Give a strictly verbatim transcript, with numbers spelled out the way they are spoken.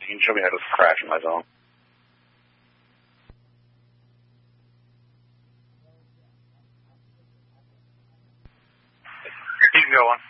You can show me how to crash in my zone. Keep going.